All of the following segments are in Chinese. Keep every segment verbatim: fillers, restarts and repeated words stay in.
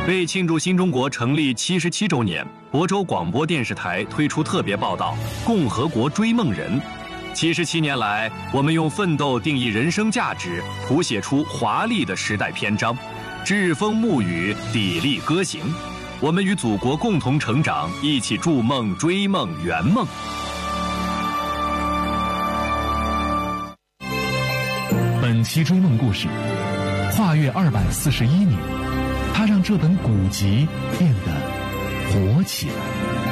为庆祝新中国成立七十七周年，亳州广播电视台推出特别报道《共和国追梦人》。七十七年来，我们用奋斗定义人生价值，谱写出华丽的时代篇章，栉风沐雨，砥砺歌行。我们与祖国共同成长，一起筑梦、追梦、圆梦。 本期追梦故事跨越二百四十一年，它让这本古籍变得活起来。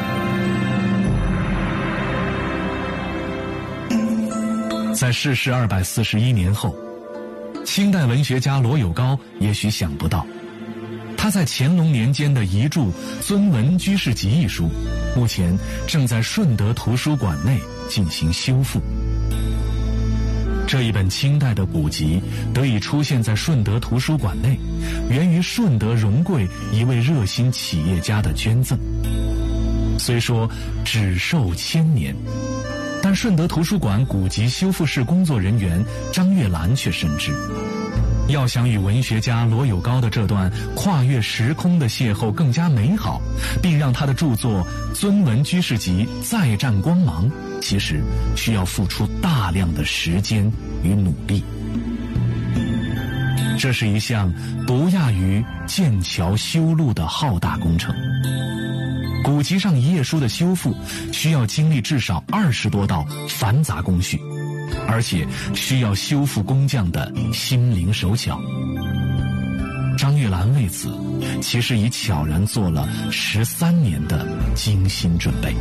在逝世二百四十一年后，清代文学家罗友高也许想不到，他在乾隆年间的遗著《尊文居士集》一书，目前正在顺德图书馆内进行修复。这一本清代的古籍得以出现在顺德图书馆内，源于顺德荣贵一位热心企业家的捐赠。虽说只寿千年，但顺德图书馆古籍修复室工作人员张月兰却深知，要想与文学家罗友高的这段跨越时空的邂逅更加美好，并让他的著作《尊文居士集》再绽光芒，其实需要付出大量的时间与努力。这是一项不亚于建桥修路的浩大工程。古籍上一页书的修复需要经历至少二十多道繁杂工序，而且需要修复工匠的心灵手巧。张月兰为此其实已悄然做了十三年的精心准备。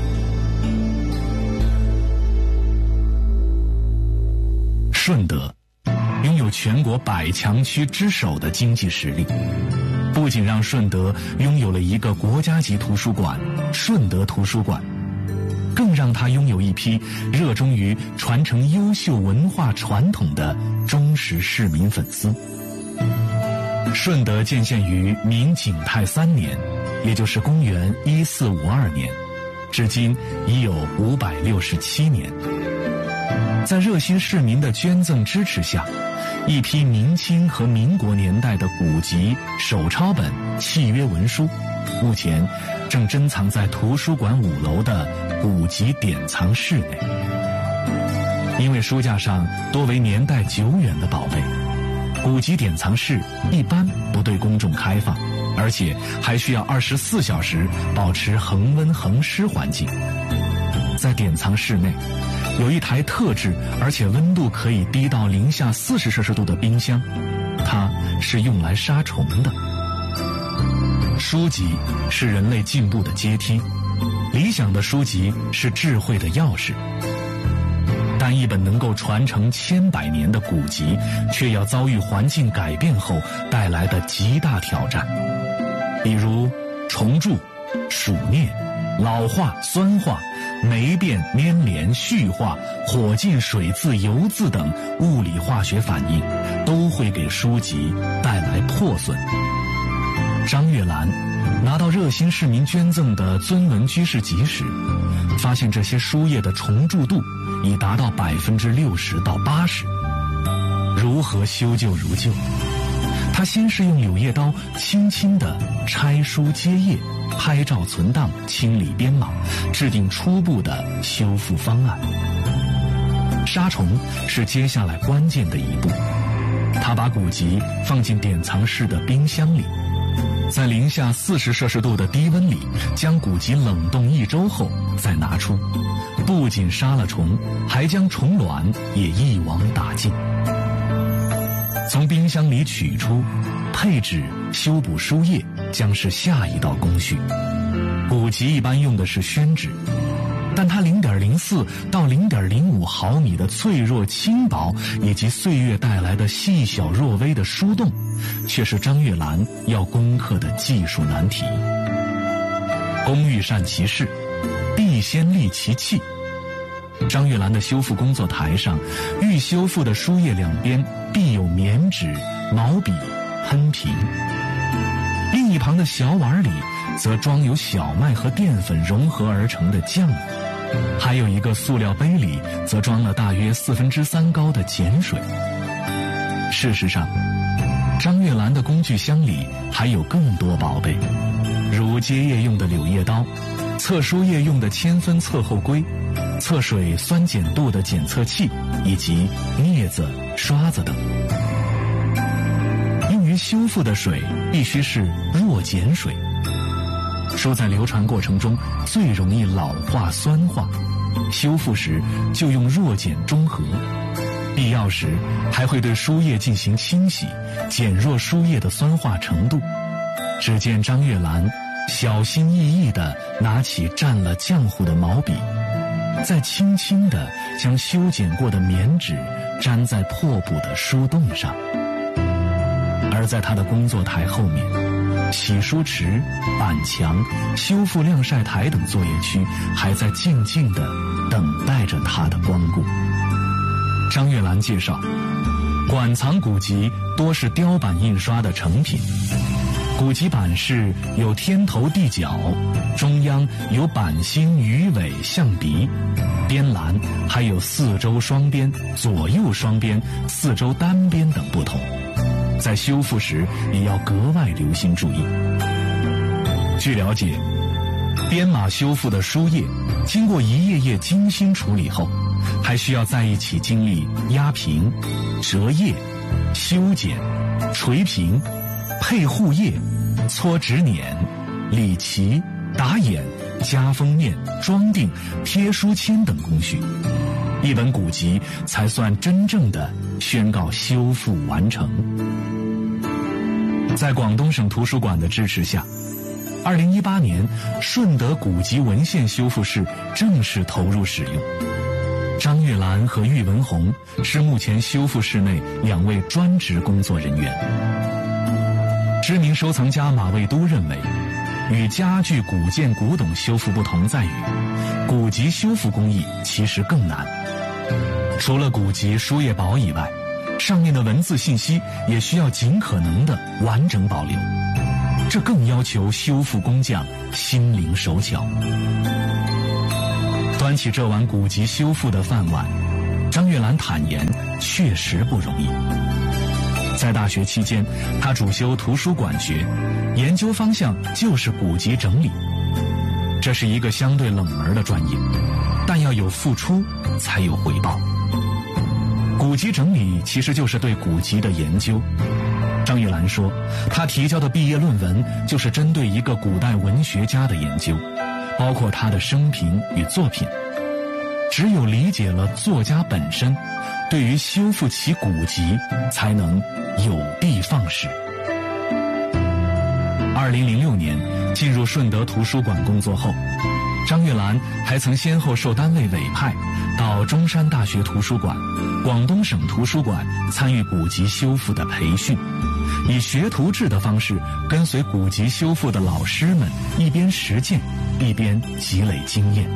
顺德拥有全国百强区之首的经济实力，不仅让顺德拥有了一个国家级图书馆——顺德图书馆，更让他拥有一批热衷于传承优秀文化传统的忠实市民粉丝。顺德建县于明景泰三年，也就是公元一四五二年，至今已有五百六十七年。在热心市民的捐赠支持下，一批明清和民国年代的古籍、手抄本、契约文书，目前正珍藏在图书馆五楼的古籍典藏室内。因为书架上多为年代久远的宝贝，古籍典藏室一般不对公众开放，而且还需要二十四小时保持恒温恒湿环境。在典藏室内有一台特制而且温度可以低到零下四十摄氏度的冰箱，它是用来杀虫的。书籍是人类进步的阶梯，理想的书籍是智慧的钥匙。但一本能够传承千百年的古籍，却要遭遇环境改变后带来的极大挑战，比如虫蛀、鼠啮、老化、酸化、霉变、粘连、絮化、火劲、水渍、油渍等物理化学反应，都会给书籍带来破损。张月兰拿到热心市民捐赠的《尊文居士集》时，发现这些书页的虫蛀度已达到百分之六十到八十。如何修旧如旧？他先是用柳叶刀轻轻地拆书揭页，拍照存档，清理编码，制定初步的修复方案。杀虫是接下来关键的一步。他把古籍放进典藏室的冰箱里，在零下四十摄氏度的低温里将古籍冷冻一周后再拿出，不仅杀了虫，还将虫卵也一网打尽。从冰箱里取出，配置、修补书页将是下一道工序。古籍一般用的是宣纸，但它 零点零四 到 零点零五 毫米的脆弱轻薄，以及岁月带来的细小若微的书洞，却是张月兰要攻克的技术难题。工欲善其事，必先利其器。张月兰的修复工作台上，预修复的书页两边必有棉纸、毛笔、喷瓶。另一旁的小碗里则装有小麦和淀粉融合而成的浆，还有一个塑料杯里则装了大约四分之三高的碱水。事实上， 张悦兰的工具箱里还有更多宝贝，如接页用的柳叶刀，测书页用的铅分测厚规，测水酸碱度的检测器，以及镊子、刷子等。用于修复的水必须是弱碱水，书在流传过程中最容易老化酸化，修复时就用弱碱中和，必要时还会对书页进行清洗，减弱书页的酸化程度。只见张悦兰小心翼翼地拿起蘸了浆糊的毛笔，再轻轻地将修剪过的棉纸粘在破补的书洞上。而在他的工作台后面，洗书池、板墙、修复晾晒台等作业区还在静静地等待着他的光顾。张悦兰介绍，馆藏古籍多是雕版印刷的成品，古籍版式有天头地角，中央有版心鱼尾象鼻，边栏还有四周双边、左右双边、四周单边等不同，在修复时也要格外留心注意。据了解，编码修复的书页经过一页页精心处理后，还需要在一起经历压平、折页、修剪、锤平、配护页、搓纸捻、理齐、打眼、加封面、装订、贴书签等工序，一本古籍才算真正的宣告修复完成。在广东省图书馆的支持下，二零一八年顺德古籍文献修复室正式投入使用。张悦兰和郁文红是目前修复室内两位专职工作人员。知名收藏家马未都认为，与家具、古建、古董修复不同在于，古籍修复工艺其实更难。除了古籍书页薄以外，上面的文字信息也需要尽可能的完整保留，这更要求修复工匠心灵手巧。端起这碗古籍修复的饭碗，张悦兰坦言，确实不容易。在大学期间，他主修图书馆学，研究方向就是古籍整理。这是一个相对冷门的专业，但要有付出才有回报。古籍整理其实就是对古籍的研究。张悦兰说，他提交的毕业论文就是针对一个古代文学家的研究，包括他的生平与作品。只有理解了作家本身，对于修复其古籍才能有的放矢。二零零六年进入顺德图书馆工作后，张悦兰还曾先后受单位委派到中山大学图书馆、广东省图书馆参与古籍修复的培训，以学徒制的方式跟随古籍修复的老师们一边实践一边积累经验。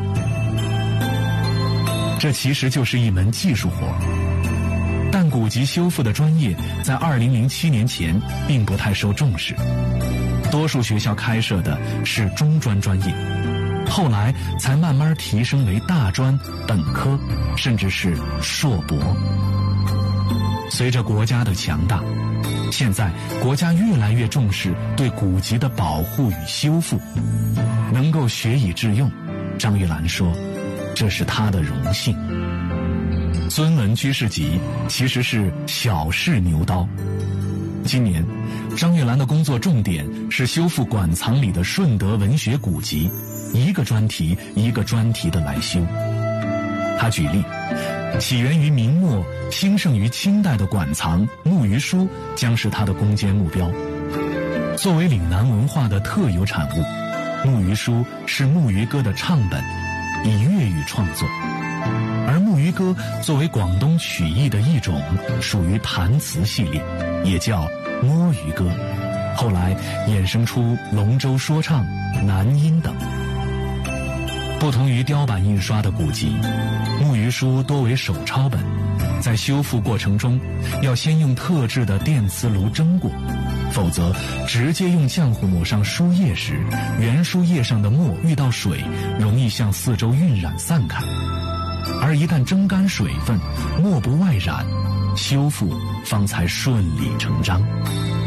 这其实就是一门技术活，但古籍修复的专业在二零零七年前并不太受重视，多数学校开设的是中专专业，后来才慢慢提升为大专、本科，甚至是硕博。随着国家的强大，现在国家越来越重视对古籍的保护与修复，能够学以致用，张悦兰说，这是他的荣幸。尊文居士集其实是小试牛刀。今年张悦兰的工作重点是修复馆藏里的顺德文学古籍，一个专题一个专题的来修。他举例，起源于明末兴盛于清代的馆藏木鱼书将是他的攻坚目标。作为岭南文化的特有产物，木鱼书是木鱼歌的唱本，以粤语创作，而木鱼歌作为广东曲艺的一种，属于弹词系列，也叫摸鱼歌，后来衍生出龙舟说唱、南音等。不同于雕版印刷的古籍，木鱼书多为手抄本，在修复过程中要先用特制的电磁炉蒸过，否则直接用浆糊抹上书页时，原书页上的墨遇到水，容易向四周晕染散开，而一旦蒸干水分，墨不外染，修复方才顺理成章。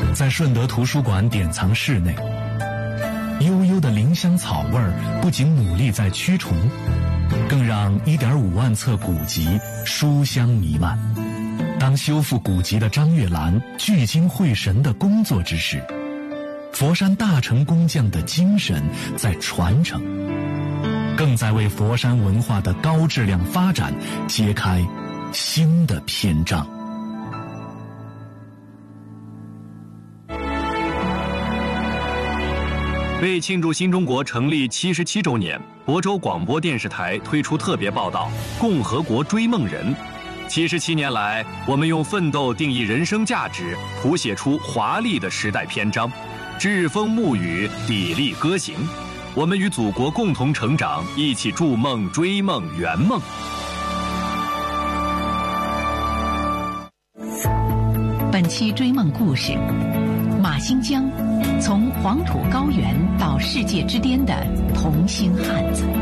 在顺德图书馆典藏室内，悠悠的林香草味儿不仅努力在驱虫，更让一点五万册古籍书香弥漫。当修复古籍的张月兰聚精会神地工作之时，佛山大成工匠的精神在传承，更在为佛山文化的高质量发展揭开新的篇章。 为庆祝新中国成立七十七周年，亳州广播电视台推出特别报道《共和国追梦人》。七十七年来，我们用奋斗定义人生价值，谱写出华丽的时代篇章。栉风沐雨，砥砺歌行。我们与祖国共同成长，一起筑梦、追梦、圆梦。 本期追梦故事，马新江，从黄土高原到世界之巅的同心汉子。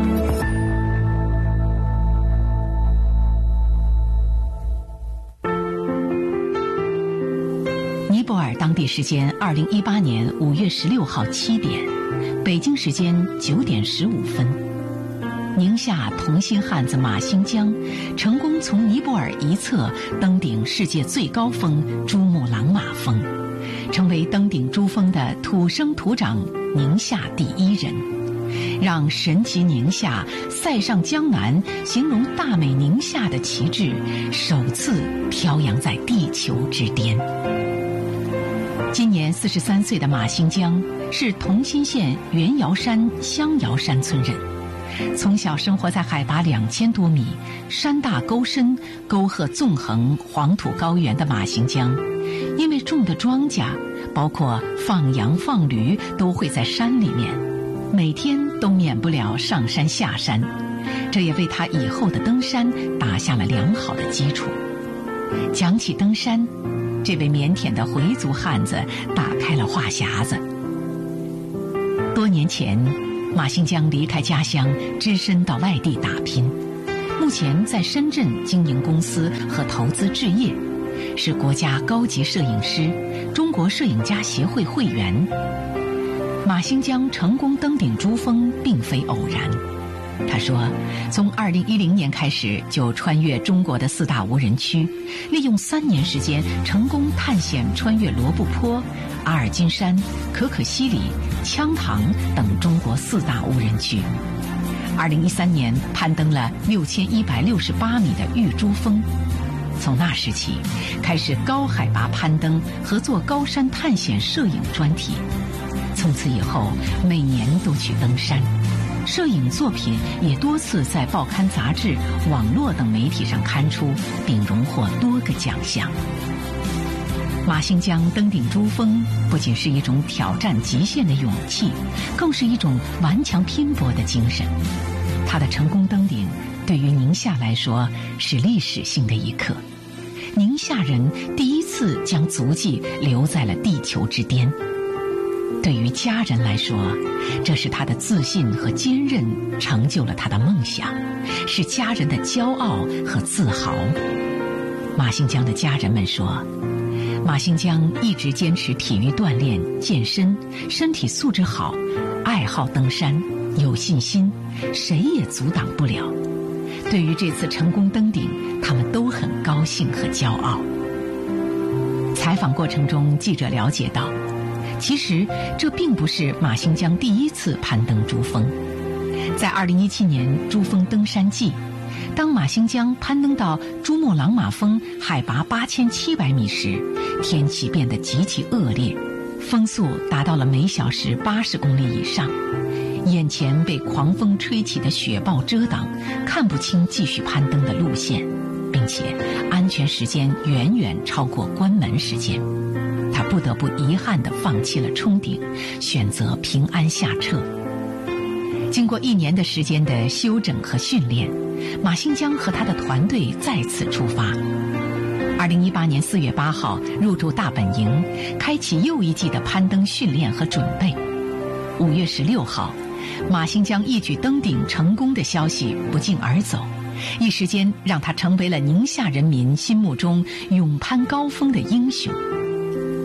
尼泊尔当地时间二零一八年五月十六号七点，北京时间九点十五分，宁夏同心汉子马新江成功从尼泊尔一侧登顶世界最高峰珠穆朗玛峰，成为登顶珠峰的土生土长宁夏第一人，让神奇宁夏、塞上江南形容大美宁夏的旗帜首次飘扬在地球之巅。今年四十三岁的马新江是同心县袁窑山香窑山村人，从小生活在海拔两千多米、山大沟深、沟壑纵横、黄土高原的马新江，因为种的庄稼，包括放羊放驴，都会在山里面，每天都免不了上山下山，这也为他以后的登山打下了良好的基础。讲起登山，这位腼腆的回族汉子打开了话匣子。多年前，马新江离开家乡，只身到外地打拼，目前在深圳经营公司和投资置业，是国家高级摄影师、中国摄影家协会会员。马新江成功登顶珠峰并非偶然，他说，从二零一零年开始就穿越中国的四大无人区，利用三年时间成功探险穿越罗布泊、阿尔金山、可可西里、羌塘等中国四大无人区。二零一三年攀登了六千一百六十八米的玉珠峰，从那时起开始高海拔攀登和做高山探险摄影专题，从此以后每年都去登山。摄影作品也多次在报刊杂志、网络等媒体上刊出，并荣获多个奖项。马新江登顶珠峰不仅是一种挑战极限的勇气，更是一种顽强拼搏的精神。他的成功登顶对于宁夏来说是历史性的一刻，宁夏人第一次将足迹留在了地球之巅。对于家人来说，这是他的自信和坚韧成就了他的梦想，是家人的骄傲和自豪。马新江的家人们说，马新江一直坚持体育锻炼、健身，身体素质好，爱好登山，有信心，谁也阻挡不了。对于这次成功登顶，他们都很高兴和骄傲。采访过程中，记者了解到，其实这并不是马新江第一次攀登珠峰。在二零一七年珠峰登山季，当马新江攀登到珠穆朗玛峰海拔八千七百米时，天气变得极其恶劣，风速达到了每小时八十公里以上，眼前被狂风吹起的雪暴遮挡，看不清继续攀登的路线，并且安全时间远远超过关门时间。他不得不遗憾地放弃了冲顶，选择平安下撤。经过一年的时间的休整和训练，马新江和他的团队再次出发。二零一八年四月八号入驻大本营，开启又一季的攀登训练和准备。五月十六号，马新江一举登顶成功的消息不胫而走，一时间让他成为了宁夏人民心目中勇攀高峰的英雄。但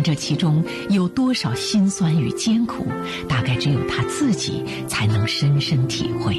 这其中有多少辛酸与艰苦，大概只有他自己才能深深体会。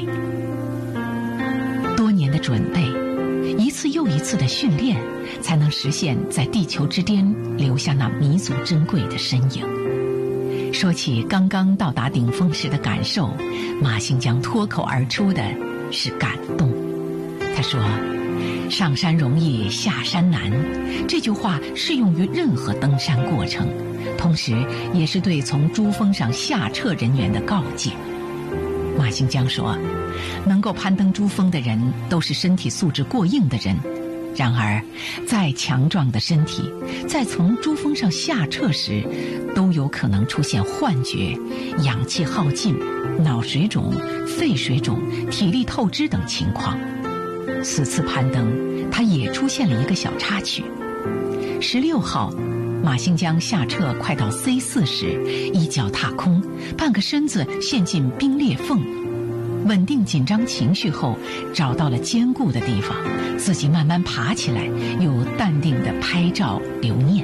多年的准备，一次又一次的训练，才能实现在地球之巅留下那弥足珍贵的身影。说起刚刚到达顶峰时的感受，马兴江脱口而出的是感动。他说：“上山容易下山难，这句话适用于任何登山过程，同时也是对从珠峰上下撤人员的告诫。”马兴江说：“能够攀登珠峰的人都是身体素质过硬的人，然而再强壮的身体，在从珠峰上下撤时，都有可能出现幻觉、氧气耗尽、脑水肿、肺水肿、体力透支等情况。此次攀登，他也出现了一个小插曲。十六号，马兴江下撤快到 C 四时，一脚踏空，半个身子陷进冰裂缝。稳定紧张情绪后，找到了坚固的地方，自己慢慢爬起来，又淡定地拍照留念。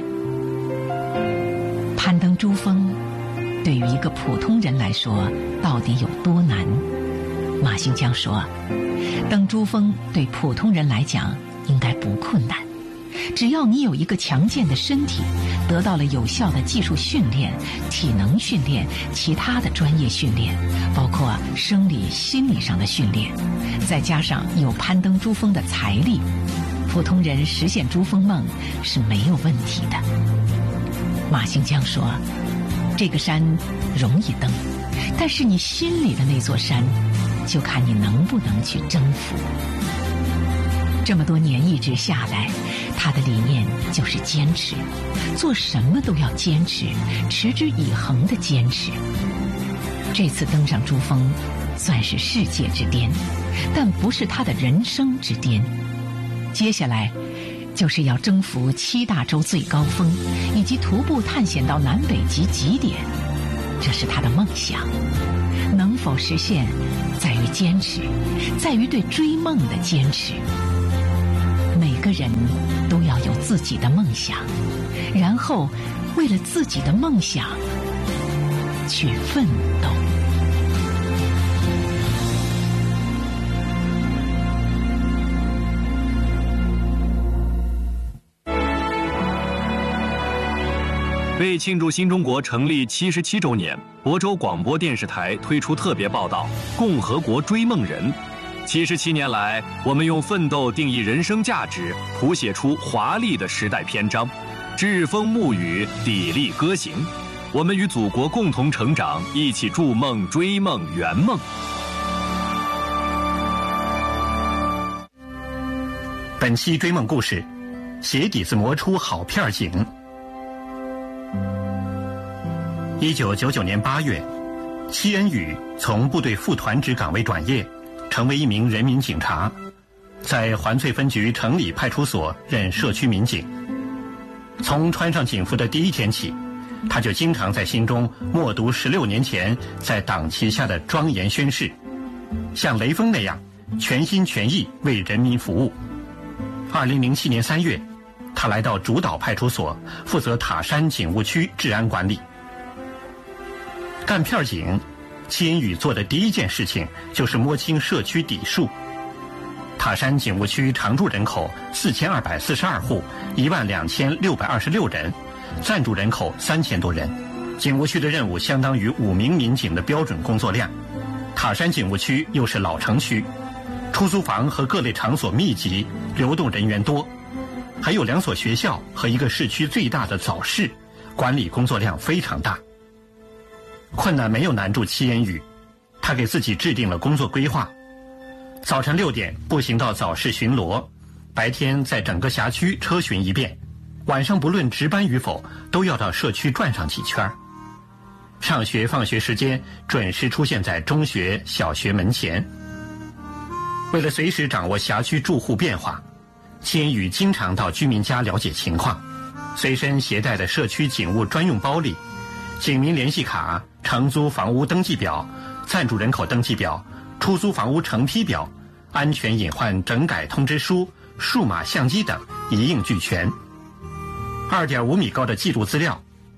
攀登珠峰，对于一个普通人来说，到底有多难？马兴江说，登珠峰对普通人来讲应该不困难，只要你有一个强健的身体，得到了有效的技术训练、体能训练、其他的专业训练，包括生理、心理上的训练，再加上有攀登珠峰的财力，普通人实现珠峰梦是没有问题的。马兴江说，这个山容易登，但是你心里的那座山，就看你能不能去征服。这么多年一直下来，他的理念就是坚持，做什么都要坚持，持之以恒的坚持。这次登上珠峰，算是世界之巅，但不是他的人生之巅。接下来，就是要征服七大洲最高峰，以及徒步探险到南北极极点，这是他的梦想。能否实现，在于坚持，在于对追梦的坚持。每个人都要有自己的梦想，然后为了自己的梦想去奋斗。 为庆祝新中国成立七十七周年，亳州广播电视台推出特别报道《共和国追梦人》。七十七年来，我们用奋斗定义人生价值，谱写出华丽的时代篇章，栉风沐雨，砥砺歌行。我们与祖国共同成长，一起筑梦、追梦、圆梦。 本期追梦故事，鞋底子磨出好片景。一九九九年八月，戚恩宇从部队副团职岗位转业，成为一名人民警察，在环翠分局城里派出所任社区民警。从穿上警服的第一天起，他就经常在心中默读十六年前在党旗下的庄严宣誓，像雷锋那样全心全意为人民服务。二零零七年三月，他来到主岛派出所，负责塔山警务区治安管理。干片警，戚恩宇做的第一件事情就是摸清社区底数。塔山警务区常住人口四千二百四十二户，一万两千六百二十六人，暂住人口三千多人。警务区的任务相当于五名民警的标准工作量。塔山警务区又是老城区，出租房和各类场所密集，流动人员多，还有两所学校和一个市区最大的早市，管理工作量非常大。困难没有难住戚恩宇，他给自己制定了工作规划：早晨六点步行到早市巡逻，白天在整个辖区车巡一遍，晚上不论值班与否，都要到社区转上几圈。上学放学时间准时出现在中学、小学门前。为了随时掌握辖区住户变化，戚恩宇经常到居民家了解情况，随身携带的社区警务专用包里，警民联系卡、承租房屋登记表、暂住人口登记表、出租房屋承批表、安全隐患整改通知书、数码相机等一应俱全。二点五米高的记录资料，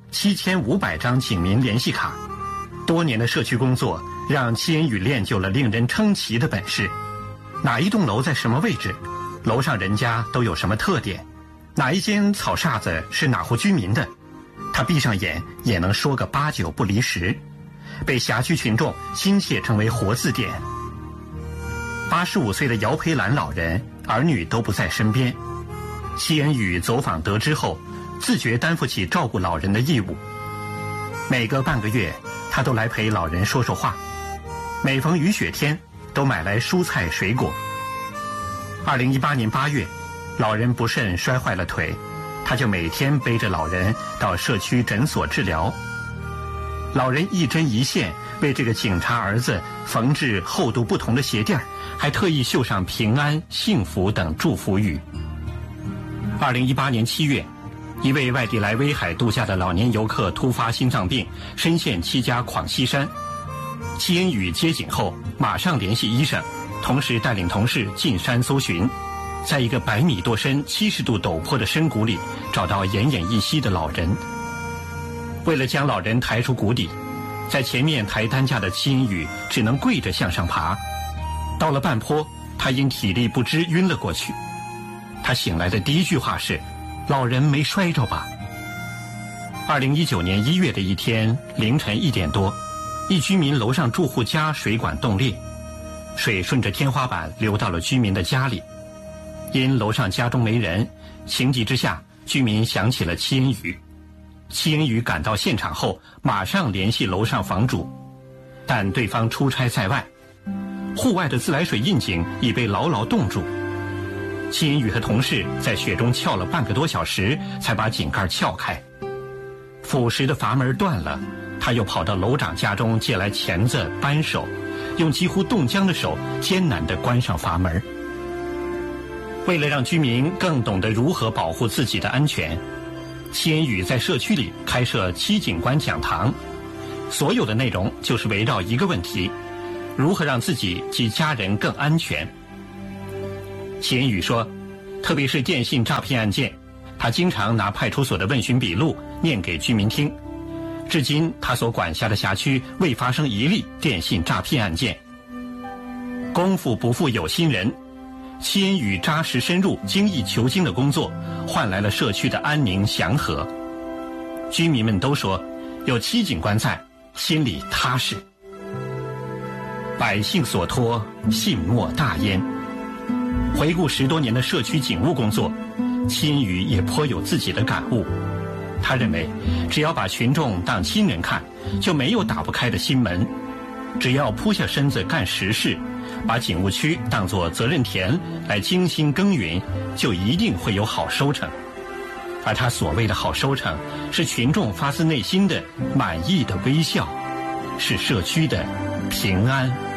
七千五百张警民联系卡。多年的社区工作让戚延宇练就了令人称奇的本事。哪一栋楼在什么位置，楼上人家都有什么特点，哪一间草厦子是哪户居民的，他闭上眼也能说个八九不离十，被辖区群众亲切称为活字典。八十五岁的姚培兰老人儿女都不在身边，戚延宇走访得知后，自觉担负起照顾老人的义务。每隔半个月，他都来陪老人说说话，每逢雨雪天都买来蔬菜水果。二零一八年八月，老人不慎摔坏了腿，他就每天背着老人到社区诊所治疗。老人一针一线为这个警察儿子缝制厚度不同的鞋垫，还特意绣上平安、幸福等祝福语。二零一八年七月，一位外地来威海度假的老年游客突发心脏病，深陷七家广西山。戚延宇接警后，马上联系医生，同时带领同事进山搜寻，在一个百米多深、七十度陡坡的深谷里，找到奄奄一息的老人。为了将老人抬出谷底，在前面抬担架的戚延宇只能跪着向上爬。到了半坡，他因体力不支晕了过去。他醒来的第一句话是：“老人没摔着吧？”二零一九年一月的一天凌晨一点多，一居民楼上住户家水管冻裂，水顺着天花板流到了居民的家里。因楼上家中没人，情急之下，居民想起了戚延宇。戚延宇赶到现场后，马上联系楼上房主，但对方出差在外，户外的自来水窨井已被牢牢冻住。戚延宇和同事在雪中撬了半个多小时，才把井盖撬开。腐蚀的阀门断了，他又跑到楼长家中借来钳子、扳手，用几乎冻僵的手艰难地关上阀门。为了让居民更懂得如何保护自己的安全，戚延宇在社区里开设戚警官讲堂，所有的内容就是围绕一个问题：如何让自己及家人更安全。戚延宇说，特别是电信诈骗案件，他经常拿派出所的问询笔录念给居民听。至今他所管辖的辖区未发生一例电信诈骗案件。功夫不负有心人，戚延宇扎实深入、精益求精的工作，换来了社区的安宁祥和。居民们都说，有戚警官在，心里踏实。百姓所托，信莫大焉。回顾十多年的社区警务工作，戚延宇也颇有自己的感悟。他认为，只要把群众当亲人看，就没有打不开的心门。只要扑下身子干实事，把警务区当作责任田来精心耕耘，就一定会有好收成。而他所谓的好收成，是群众发自内心的满意的微笑，是社区的平安